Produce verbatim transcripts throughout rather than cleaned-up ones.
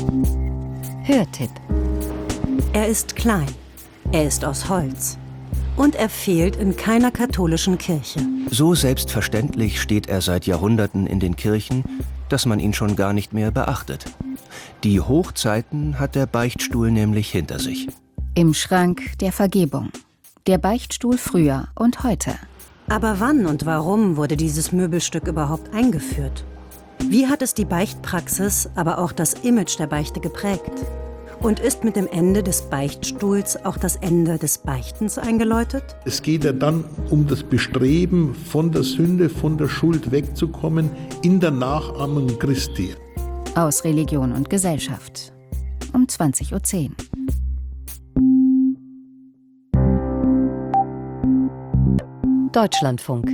Hörtipp. Er ist klein, er ist aus Holz und er fehlt in keiner katholischen Kirche. So selbstverständlich steht er seit Jahrhunderten in den Kirchen, dass man ihn schon gar nicht mehr beachtet. Die Hochzeiten hat der Beichtstuhl nämlich hinter sich. Im Schrank der Vergebung. Der Beichtstuhl früher und heute. Aber wann und warum wurde dieses Möbelstück überhaupt eingeführt? Wie hat es die Beichtpraxis, aber auch das Image der Beichte geprägt? Und ist mit dem Ende des Beichtstuhls auch das Ende des Beichtens eingeläutet? Es geht ja dann um das Bestreben, von der Sünde, von der Schuld wegzukommen, in der Nachahmung Christi. Aus Religion und Gesellschaft. Um zwanzig Uhr zehn. Deutschlandfunk.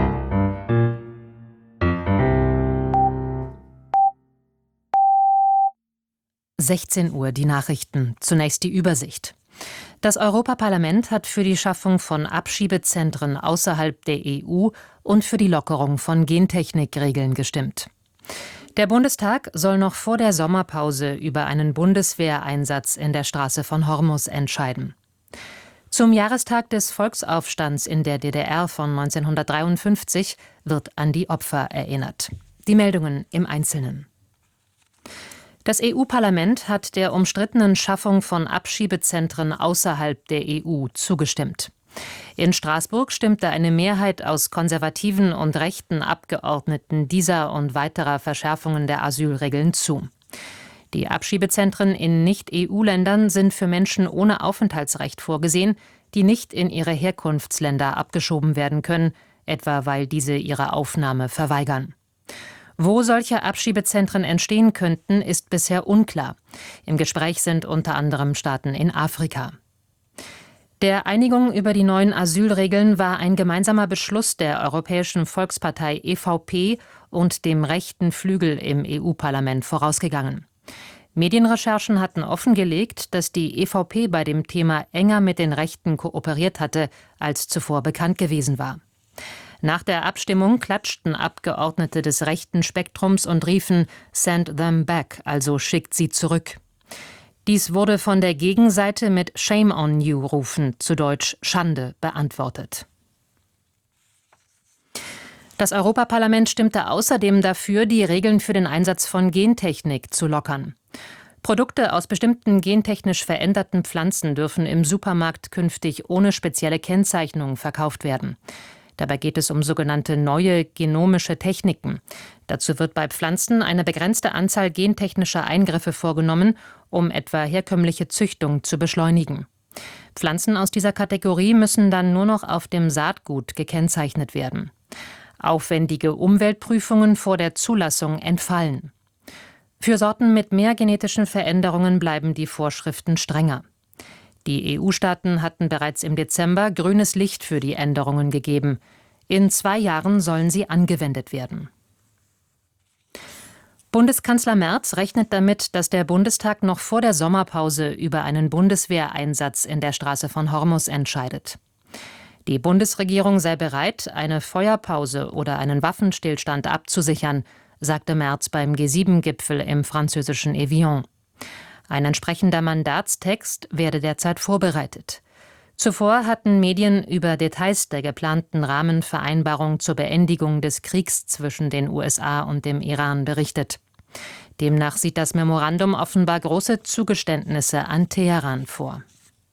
sechzehn Uhr, die Nachrichten. Zunächst die Übersicht. Das Europaparlament hat für die Schaffung von Abschiebezentren außerhalb der E U und für die Lockerung von Gentechnikregeln gestimmt. Der Bundestag soll noch vor der Sommerpause über einen Bundeswehreinsatz in der Straße von Hormus entscheiden. Zum Jahrestag des Volksaufstands in der D D R von neunzehnhundertdreiundfünfzig wird an die Opfer erinnert. Die Meldungen im Einzelnen. Das E U-Parlament hat der umstrittenen Schaffung von Abschiebezentren außerhalb der E U zugestimmt. In Straßburg stimmte eine Mehrheit aus konservativen und rechten Abgeordneten dieser und weiterer Verschärfungen der Asylregeln zu. Die Abschiebezentren in Nicht-E U-Ländern sind für Menschen ohne Aufenthaltsrecht vorgesehen, die nicht in ihre Herkunftsländer abgeschoben werden können, etwa weil diese ihre Aufnahme verweigern. Wo solche Abschiebezentren entstehen könnten, ist bisher unklar. Im Gespräch sind unter anderem Staaten in Afrika. Der Einigung über die neuen Asylregeln war ein gemeinsamer Beschluss der Europäischen Volkspartei E V P und dem rechten Flügel im E U-Parlament vorausgegangen. Medienrecherchen hatten offengelegt, dass die E V P bei dem Thema enger mit den Rechten kooperiert hatte, als zuvor bekannt gewesen war. Nach der Abstimmung klatschten Abgeordnete des rechten Spektrums und riefen "Send them back", also schickt sie zurück. Dies wurde von der Gegenseite mit "Shame on you" rufen, zu Deutsch Schande, beantwortet. Das Europaparlament stimmte außerdem dafür, die Regeln für den Einsatz von Gentechnik zu lockern. Produkte aus bestimmten gentechnisch veränderten Pflanzen dürfen im Supermarkt künftig ohne spezielle Kennzeichnung verkauft werden. Dabei geht es um sogenannte neue genomische Techniken. Dazu wird bei Pflanzen eine begrenzte Anzahl gentechnischer Eingriffe vorgenommen, um etwa herkömmliche Züchtung zu beschleunigen. Pflanzen aus dieser Kategorie müssen dann nur noch auf dem Saatgut gekennzeichnet werden. Aufwendige Umweltprüfungen vor der Zulassung entfallen. Für Sorten mit mehr genetischen Veränderungen bleiben die Vorschriften strenger. Die E U-Staaten hatten bereits im Dezember grünes Licht für die Änderungen gegeben. In zwei Jahren sollen sie angewendet werden. Bundeskanzler Merz rechnet damit, dass der Bundestag noch vor der Sommerpause über einen Bundeswehreinsatz in der Straße von Hormus entscheidet. Die Bundesregierung sei bereit, eine Feuerpause oder einen Waffenstillstand abzusichern, sagte Merz beim G sieben Gipfel im französischen Evian. Ein entsprechender Mandatstext werde derzeit vorbereitet. Zuvor hatten Medien über Details der geplanten Rahmenvereinbarung zur Beendigung des Kriegs zwischen den U S A und dem Iran berichtet. Demnach sieht das Memorandum offenbar große Zugeständnisse an Teheran vor.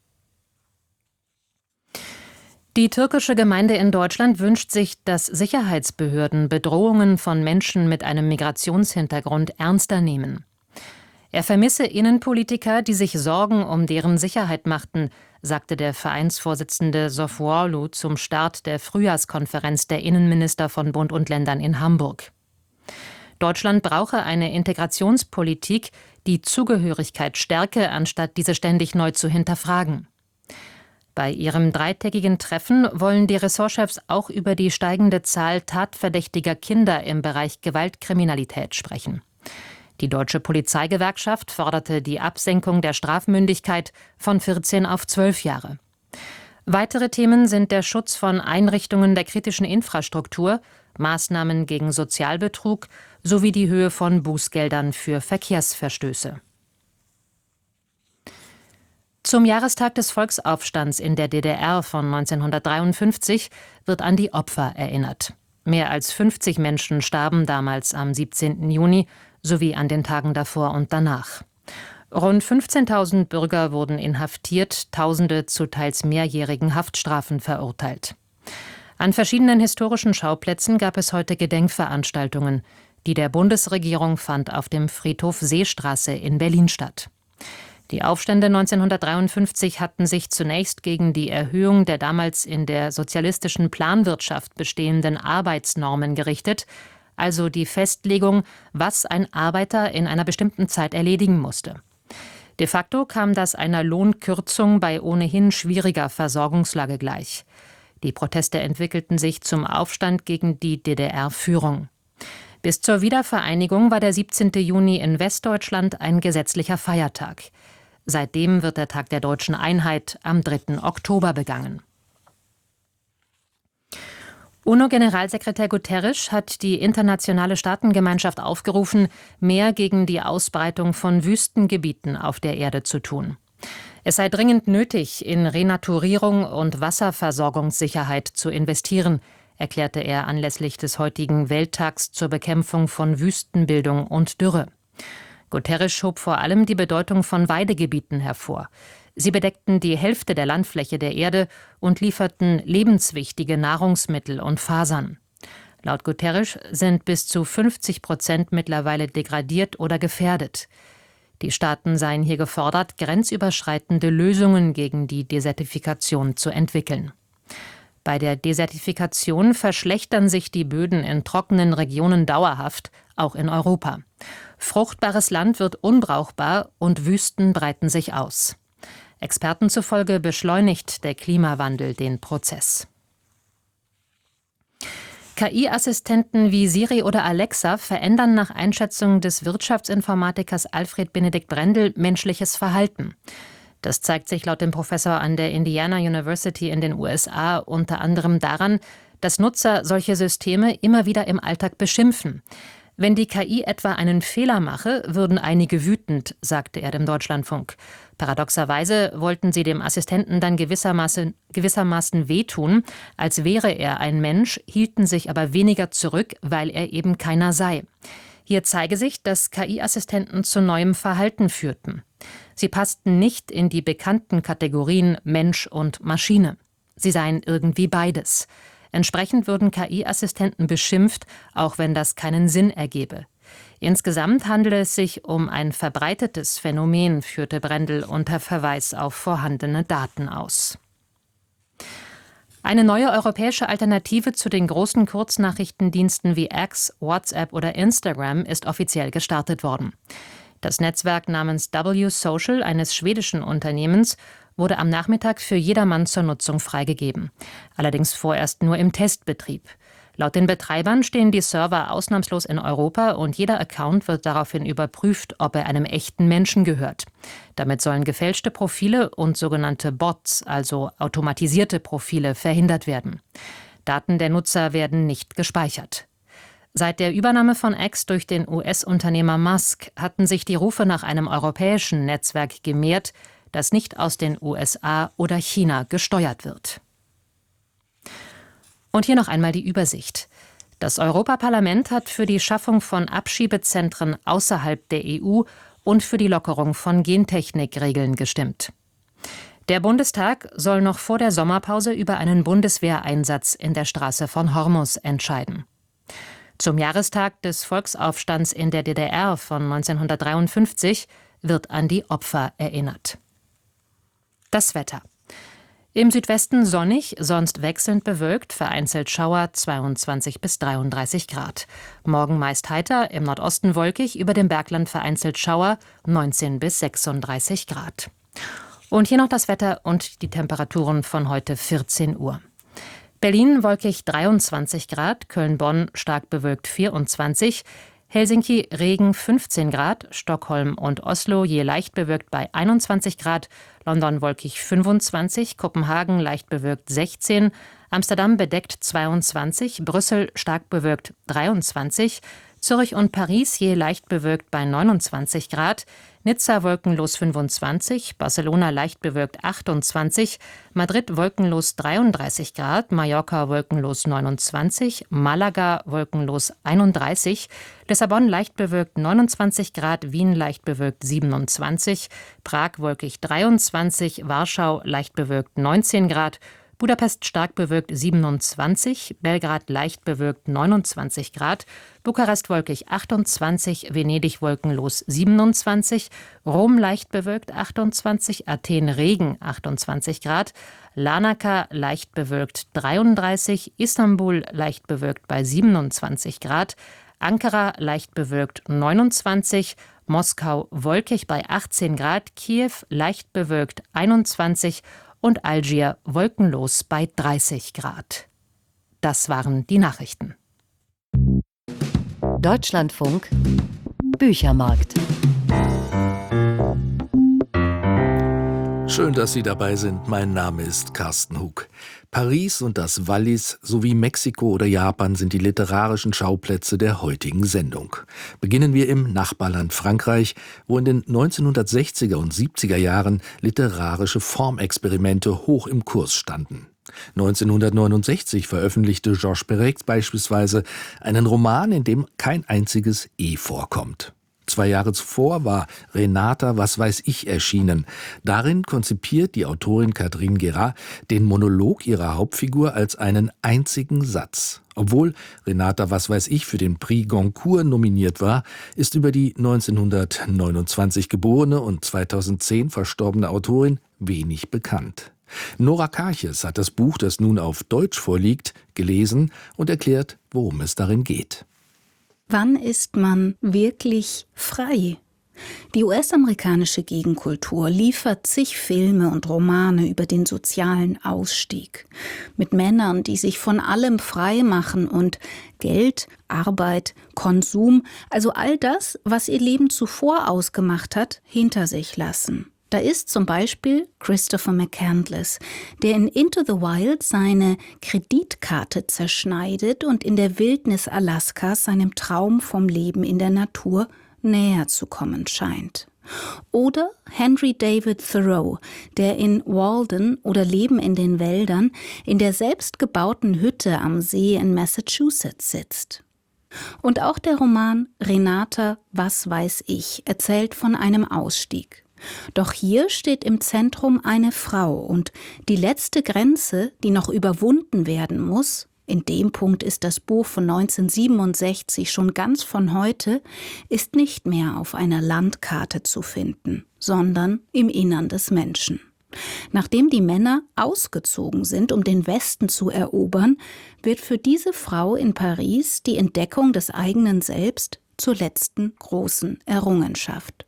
Die türkische Gemeinde in Deutschland wünscht sich, dass Sicherheitsbehörden Bedrohungen von Menschen mit einem Migrationshintergrund ernster nehmen. Er vermisse Innenpolitiker, die sich Sorgen um deren Sicherheit machten, sagte der Vereinsvorsitzende Sofuoglu zum Start der Frühjahrskonferenz der Innenminister von Bund und Ländern in Hamburg. Deutschland brauche eine Integrationspolitik, die Zugehörigkeit stärke, anstatt diese ständig neu zu hinterfragen. Bei ihrem dreitägigen Treffen wollen die Ressortchefs auch über die steigende Zahl tatverdächtiger Kinder im Bereich Gewaltkriminalität sprechen. Die Deutsche Polizeigewerkschaft forderte die Absenkung der Strafmündigkeit von vierzehn auf zwölf Jahre. Weitere Themen sind der Schutz von Einrichtungen der kritischen Infrastruktur, Maßnahmen gegen Sozialbetrug sowie die Höhe von Bußgeldern für Verkehrsverstöße. Zum Jahrestag des Volksaufstands in der D D R von neunzehnhundertdreiundfünfzig wird an die Opfer erinnert. Mehr als fünfzig Menschen starben damals am siebzehnten Juni sowie an den Tagen davor und danach. Rund fünfzehntausend Bürger wurden inhaftiert, Tausende zu teils mehrjährigen Haftstrafen verurteilt. An verschiedenen historischen Schauplätzen gab es heute Gedenkveranstaltungen. Die der Bundesregierung fand auf dem Friedhof Seestraße in Berlin statt. Die Aufstände neunzehnhundertdreiundfünfzig hatten sich zunächst gegen die Erhöhung der damals in der sozialistischen Planwirtschaft bestehenden Arbeitsnormen gerichtet, also die Festlegung, was ein Arbeiter in einer bestimmten Zeit erledigen musste. De facto kam das einer Lohnkürzung bei ohnehin schwieriger Versorgungslage gleich. Die Proteste entwickelten sich zum Aufstand gegen die D D R-Führung. Bis zur Wiedervereinigung war der siebzehnten Juni in Westdeutschland ein gesetzlicher Feiertag. Seitdem wird der Tag der deutschen Einheit am dritten Oktober begangen. UNO-Generalsekretär Guterres hat die internationale Staatengemeinschaft aufgerufen, mehr gegen die Ausbreitung von Wüstengebieten auf der Erde zu tun. Es sei dringend nötig, in Renaturierung und Wasserversorgungssicherheit zu investieren, erklärte er anlässlich des heutigen Welttags zur Bekämpfung von Wüstenbildung und Dürre. Guterres schob vor allem die Bedeutung von Weidegebieten hervor. Sie bedeckten die Hälfte der Landfläche der Erde und lieferten lebenswichtige Nahrungsmittel und Fasern. Laut Guterres sind bis zu fünfzig Prozent mittlerweile degradiert oder gefährdet. Die Staaten seien hier gefordert, grenzüberschreitende Lösungen gegen die Desertifikation zu entwickeln. Bei der Desertifikation verschlechtern sich die Böden in trockenen Regionen dauerhaft, auch in Europa. Fruchtbares Land wird unbrauchbar und Wüsten breiten sich aus. Experten zufolge beschleunigt der Klimawandel den Prozess. K I-Assistenten wie Siri oder Alexa verändern nach Einschätzung des Wirtschaftsinformatikers Alfred Benedikt Brendel menschliches Verhalten. Das zeigt sich laut dem Professor an der Indiana University in den U S A unter anderem daran, dass Nutzer solche Systeme immer wieder im Alltag beschimpfen. Wenn die K I etwa einen Fehler mache, würden einige wütend, sagte er dem Deutschlandfunk. Paradoxerweise wollten sie dem Assistenten dann gewissermaßen, gewissermaßen wehtun, als wäre er ein Mensch, hielten sich aber weniger zurück, weil er eben keiner sei. Hier zeige sich, dass K I-Assistenten zu neuem Verhalten führten. Sie passten nicht in die bekannten Kategorien Mensch und Maschine. Sie seien irgendwie beides. Entsprechend würden K I-Assistenten beschimpft, auch wenn das keinen Sinn ergebe. Insgesamt handele es sich um ein verbreitetes Phänomen, führte Brendel unter Verweis auf vorhandene Daten aus. Eine neue europäische Alternative zu den großen Kurznachrichtendiensten wie X, WhatsApp oder Instagram ist offiziell gestartet worden. Das Netzwerk namens W Social eines schwedischen Unternehmens wurde am Nachmittag für jedermann zur Nutzung freigegeben. Allerdings vorerst nur im Testbetrieb. Laut den Betreibern stehen die Server ausnahmslos in Europa und jeder Account wird daraufhin überprüft, ob er einem echten Menschen gehört. Damit sollen gefälschte Profile und sogenannte Bots, also automatisierte Profile, verhindert werden. Daten der Nutzer werden nicht gespeichert. Seit der Übernahme von X durch den U S-Unternehmer Musk hatten sich die Rufe nach einem europäischen Netzwerk gemehrt, das nicht aus den U S A oder China gesteuert wird. Und hier noch einmal die Übersicht. Das Europaparlament hat für die Schaffung von Abschiebezentren außerhalb der E U und für die Lockerung von Gentechnikregeln gestimmt. Der Bundestag soll noch vor der Sommerpause über einen Bundeswehreinsatz in der Straße von Hormuz entscheiden. Zum Jahrestag des Volksaufstands in der D D R von neunzehnhundertdreiundfünfzig wird an die Opfer erinnert. Das Wetter. Im Südwesten sonnig, sonst wechselnd bewölkt, vereinzelt Schauer, zweiundzwanzig bis dreiunddreißig Grad. Morgen meist heiter, im Nordosten wolkig, über dem Bergland vereinzelt Schauer, neunzehn bis sechsunddreißig Grad. Und hier noch das Wetter und die Temperaturen von heute vierzehn Uhr. Berlin wolkig dreiundzwanzig Grad, Köln-Bonn stark bewölkt vierundzwanzig, Helsinki Regen fünfzehn Grad, Stockholm und Oslo je leicht bewölkt bei einundzwanzig Grad, London wolkig fünfundzwanzig, Kopenhagen leicht bewölkt sechzehn, Amsterdam bedeckt zweiundzwanzig, Brüssel stark bewölkt dreiundzwanzig, Zürich und Paris je leicht bewölkt bei neunundzwanzig Grad, Nizza wolkenlos fünfundzwanzig, Barcelona leicht bewölkt achtundzwanzig, Madrid wolkenlos dreiunddreißig Grad, Mallorca wolkenlos neunundzwanzig, Malaga wolkenlos einunddreißig, Lissabon leicht bewölkt neunundzwanzig Grad, Wien leicht bewölkt siebenundzwanzig, Prag wolkig dreiundzwanzig, Warschau leicht bewölkt neunzehn Grad, Budapest stark bewölkt siebenundzwanzig, Belgrad leicht bewölkt neunundzwanzig Grad, Bukarest wolkig achtundzwanzig, Venedig wolkenlos siebenundzwanzig, Rom leicht bewölkt achtundzwanzig, Athen Regen achtundzwanzig Grad, Larnaca leicht bewölkt dreiunddreißig, Istanbul leicht bewölkt bei siebenundzwanzig Grad, Ankara leicht bewölkt neunundzwanzig, Moskau wolkig bei achtzehn Grad, Kiew leicht bewölkt einundzwanzig und Algier wolkenlos bei dreißig Grad. Das waren die Nachrichten. Deutschlandfunk Büchermarkt. Schön, dass Sie dabei sind. Mein Name ist Carsten Hug. Paris und das Wallis sowie Mexiko oder Japan sind die literarischen Schauplätze der heutigen Sendung. Beginnen wir im Nachbarland Frankreich, wo in den neunzehnhundertsechziger und siebziger Jahren literarische Formexperimente hoch im Kurs standen. neunzehnhundertneunundsechzig veröffentlichte Georges Perec beispielsweise einen Roman, in dem kein einziges E vorkommt. Zwei Jahre zuvor war Renata, was weiß ich, erschienen. Darin konzipiert die Autorin Catherine Guérat den Monolog ihrer Hauptfigur als einen einzigen Satz. Obwohl Renata, was weiß ich, für den Prix Goncourt nominiert war, ist über die neunzehnhundertneunundzwanzig geborene und zweitausendzehn verstorbene Autorin wenig bekannt. Nora Karches hat das Buch, das nun auf Deutsch vorliegt, gelesen und erklärt, worum es darin geht. Wann ist man wirklich frei? Die U S-amerikanische Gegenkultur liefert zig Filme und Romane über den sozialen Ausstieg. Mit Männern, die sich von allem frei machen und Geld, Arbeit, Konsum, also all das, was ihr Leben zuvor ausgemacht hat, hinter sich lassen. Da ist zum Beispiel Christopher McCandless, der in Into the Wild seine Kreditkarte zerschneidet und in der Wildnis Alaskas seinem Traum vom Leben in der Natur näher zu kommen scheint. Oder Henry David Thoreau, der in Walden oder Leben in den Wäldern in der selbstgebauten Hütte am See in Massachusetts sitzt. Und auch der Roman Renata, was weiß ich, erzählt von einem Ausstieg. Doch hier steht im Zentrum eine Frau und die letzte Grenze, die noch überwunden werden muss, in dem Punkt ist das Buch von neunzehnhundertsiebenundsechzig schon ganz von heute, ist nicht mehr auf einer Landkarte zu finden, sondern im Innern des Menschen. Nachdem die Männer ausgezogen sind, um den Westen zu erobern, wird für diese Frau in Paris die Entdeckung des eigenen Selbst zur letzten großen Errungenschaft.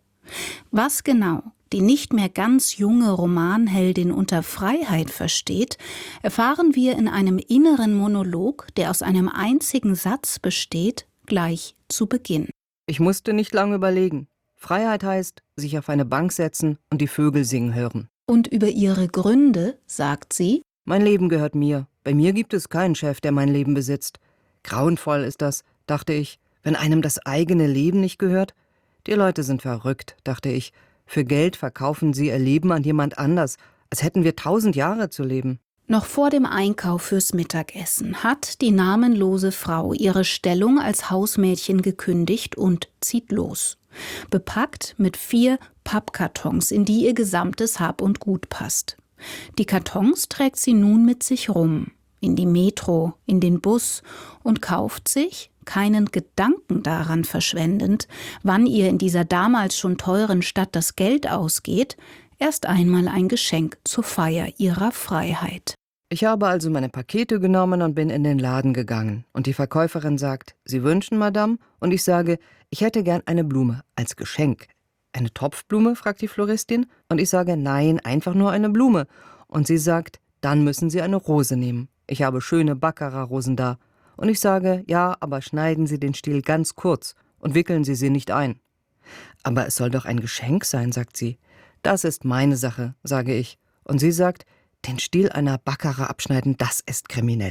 Was genau die nicht mehr ganz junge Romanheldin unter Freiheit versteht, erfahren wir in einem inneren Monolog, der aus einem einzigen Satz besteht, gleich zu Beginn. Ich musste nicht lange überlegen. Freiheit heißt, sich auf eine Bank setzen und die Vögel singen hören. Und über ihre Gründe sagt sie: Mein Leben gehört mir. Bei mir gibt es keinen Chef, der mein Leben besitzt. Grauenvoll ist das, dachte ich, wenn einem das eigene Leben nicht gehört. Die Leute sind verrückt, dachte ich. Für Geld verkaufen sie ihr Leben an jemand anders, als hätten wir tausend Jahre zu leben. Noch vor dem Einkauf fürs Mittagessen hat die namenlose Frau ihre Stellung als Hausmädchen gekündigt und zieht los. Bepackt mit vier Pappkartons, in die ihr gesamtes Hab und Gut passt. Die Kartons trägt sie nun mit sich rum, in die Metro, in den Bus und kauft sich, keinen Gedanken daran verschwendend, wann ihr in dieser damals schon teuren Stadt das Geld ausgeht, erst einmal ein Geschenk zur Feier ihrer Freiheit. Ich habe also meine Pakete genommen und bin in den Laden gegangen. Und die Verkäuferin sagt, Sie wünschen, Madame? Und ich sage, ich hätte gern eine Blume als Geschenk. Eine Topfblume, fragt die Floristin. Und ich sage, nein, einfach nur eine Blume. Und sie sagt, dann müssen Sie eine Rose nehmen. Ich habe schöne Baccarat-Rosen da. Und ich sage, ja, aber schneiden Sie den Stiel ganz kurz und wickeln Sie sie nicht ein. Aber es soll doch ein Geschenk sein, sagt sie. Das ist meine Sache, sage ich. Und sie sagt, den Stiel einer Baccarat abschneiden, das ist kriminell.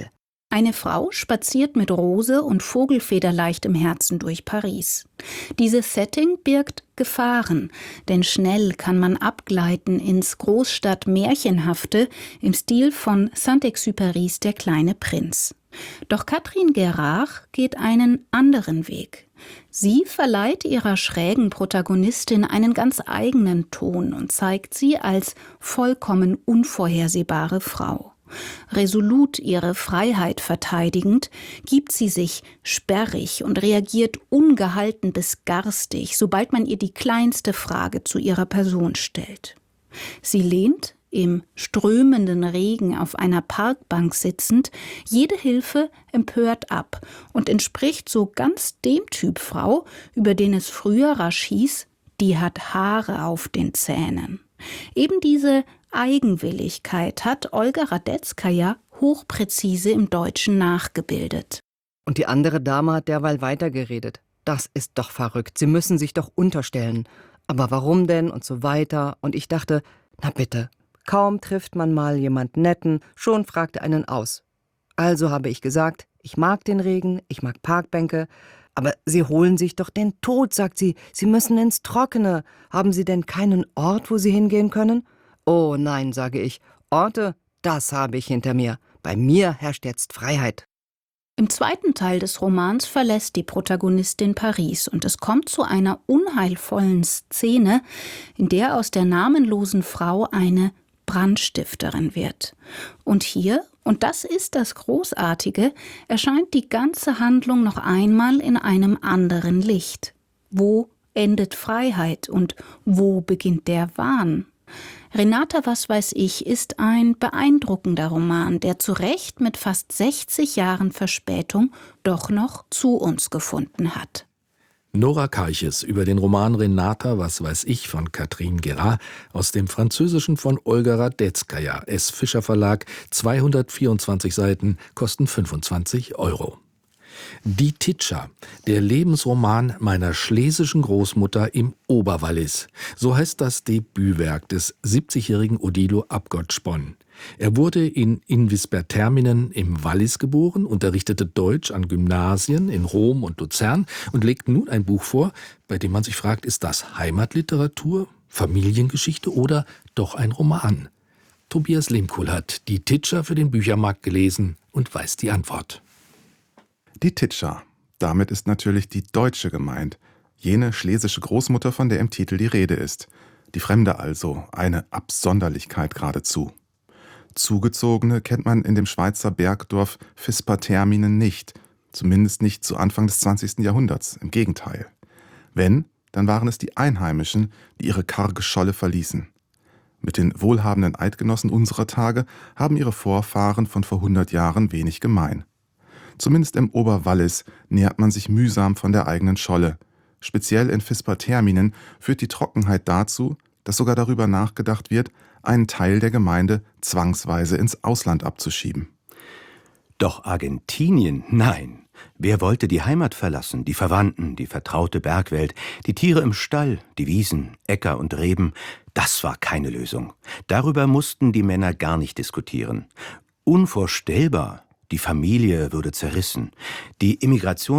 Eine Frau spaziert mit Rose und Vogelfederleicht im Herzen durch Paris. Dieses Setting birgt Gefahren, denn schnell kann man abgleiten ins Großstadt-Märchenhafte im Stil von Saint-Exupérys Der kleine Prinz. Doch Catherine Guérard geht einen anderen Weg. Sie verleiht ihrer schrägen Protagonistin einen ganz eigenen Ton und zeigt sie als vollkommen unvorhersehbare Frau. Resolut ihre Freiheit verteidigend, gibt sie sich sperrig und reagiert ungehalten bis garstig, sobald man ihr die kleinste Frage zu ihrer Person stellt. Sie lehnt, im strömenden Regen auf einer Parkbank sitzend, jede Hilfe empört ab und entspricht so ganz dem Typ Frau, über den es früher rasch hieß, die hat Haare auf den Zähnen. Eben diese Eigenwilligkeit hat Olga Radetzkaja hochpräzise im Deutschen nachgebildet. Und die andere Dame hat derweil weitergeredet. Das ist doch verrückt, Sie müssen sich doch unterstellen. Aber warum denn und so weiter? Und ich dachte, na bitte, kaum trifft man mal jemand Netten, schon fragt er einen aus. Also habe ich gesagt, ich mag den Regen, ich mag Parkbänke, aber Sie holen sich doch den Tod, sagt sie. Sie müssen ins Trockene. Haben Sie denn keinen Ort, wo Sie hingehen können? Oh nein, sage ich. Orte, das habe ich hinter mir. Bei mir herrscht jetzt Freiheit. Im zweiten Teil des Romans verlässt die Protagonistin Paris und es kommt zu einer unheilvollen Szene, in der aus der namenlosen Frau eine Brandstifterin wird. Und hier, und das ist das Großartige, erscheint die ganze Handlung noch einmal in einem anderen Licht. Wo endet Freiheit und wo beginnt der Wahn? Renata, was weiß ich, ist ein beeindruckender Roman, der zu Recht mit fast sechzig Jahren Verspätung doch noch zu uns gefunden hat. Nora Keiches über den Roman Renata, was weiß ich von Catherine Guérard aus dem Französischen von Olga Radetzkaja, S. Fischer Verlag, zweihundertvierundzwanzig Seiten, kosten fünfundzwanzig Euro. Die Titscher, der Lebensroman meiner schlesischen Großmutter im Oberwallis. So heißt das Debütwerk des siebzigjährigen Odilo Abgott-Spon. Er wurde in Invisperterminen im Wallis geboren, unterrichtete Deutsch an Gymnasien in Rom und Luzern und legt nun ein Buch vor, bei dem man sich fragt, ist das Heimatliteratur, Familiengeschichte oder doch ein Roman? Tobias Lehmkuhl hat die Titscher für den Büchermarkt gelesen und weiß die Antwort. Die Titscher. Damit ist natürlich die Deutsche gemeint. Jene schlesische Großmutter, von der im Titel die Rede ist. Die Fremde also, eine Absonderlichkeit geradezu. Zugezogene kennt man in dem Schweizer Bergdorf Vispaterminen nicht. Zumindest nicht zu Anfang des zwanzigsten Jahrhunderts. Im Gegenteil. Wenn, dann waren es die Einheimischen, die ihre karge Scholle verließen. Mit den wohlhabenden Eidgenossen unserer Tage haben ihre Vorfahren von vor hundert Jahren wenig gemein. Zumindest im Oberwallis nähert man sich mühsam von der eigenen Scholle. Speziell in Vispaterminen führt die Trockenheit dazu, dass sogar darüber nachgedacht wird, einen Teil der Gemeinde zwangsweise ins Ausland abzuschieben. Doch Argentinien, nein. Wer wollte die Heimat verlassen, die Verwandten, die vertraute Bergwelt, die Tiere im Stall, die Wiesen, Äcker und Reben? Das war keine Lösung. Darüber mussten die Männer gar nicht diskutieren. Unvorstellbar. Die Familie würde zerrissen. Die Immigration